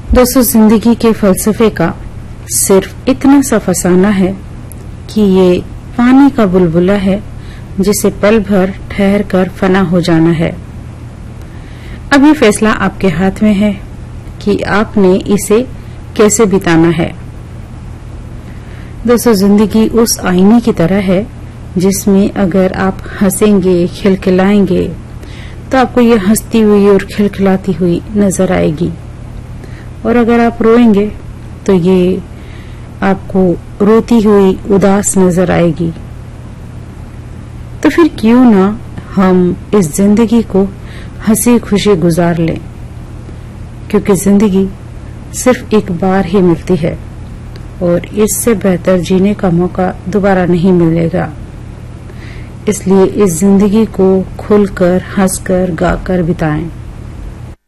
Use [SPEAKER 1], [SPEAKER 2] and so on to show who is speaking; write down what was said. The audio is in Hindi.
[SPEAKER 1] दोस्तों, जिंदगी के फलसफे का सिर्फ इतना सा फसाना है कि ये पानी का बुलबुला है जिसे पल भर ठहर कर फना हो जाना है। अब ये फैसला आपके हाथ में है कि आपने इसे कैसे बिताना है। दोस्तों, जिंदगी उस आईने की तरह है जिसमें अगर आप हंसेंगे, खिलखिलाएंगे तो आपको ये हंसती हुई और खिलखिलाती हुई नजर आएगी, और अगर आप रोएंगे तो ये आपको रोती हुई उदास नजर आएगी। तो फिर क्यों ना हम इस जिंदगी को हंसी खुशी गुजार लें, क्योंकि जिंदगी सिर्फ एक बार ही मिलती है और इससे बेहतर जीने का मौका दोबारा नहीं मिलेगा। इसलिए इस जिंदगी को खुलकर, हंसकर, गाकर बिताएं।